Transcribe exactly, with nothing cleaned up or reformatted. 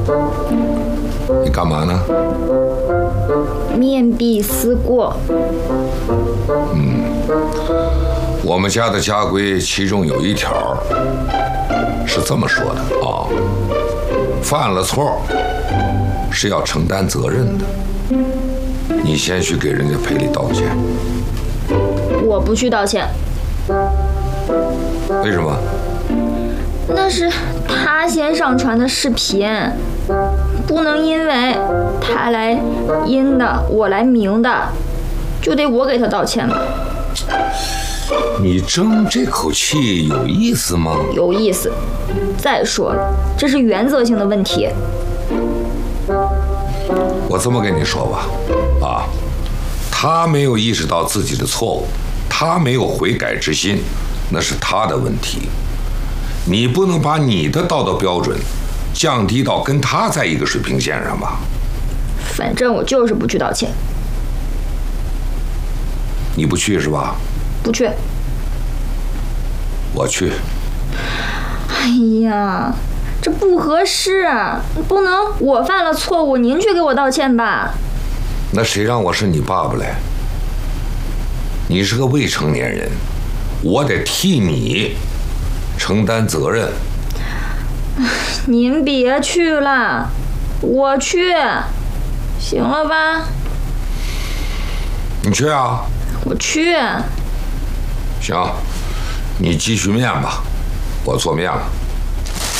你干嘛呢？ 面壁思过。 嗯，我们家的家规其中有一条是这么说的啊，犯了错是要承担责任的。你先去给人家赔礼道歉。 我不去道歉。 为什么？ 那是他先上传的视频，不能因为他来阴的，我来明的，就得我给他道歉吧？ 你争这口气有意思吗？ 有意思。再说了，这是原则性的问题。 我这么跟你说吧，啊，他没有意识到自己的错误，他没有悔改之心，那是他的问题。你不能把你的道德标准降低到跟他在一个水平线上吧？ 反正我就是不去道歉。 你不去是吧？ 不去。 我去。 哎呀，这不合适，不能我犯了错误，您去给我道歉吧？ 那谁让我是你爸爸嘞？你是个未成年人，我得替你承担责任。 您别去了，我去，行了吧？ 你去啊？ 我去。 行，你继续面吧，我做面了。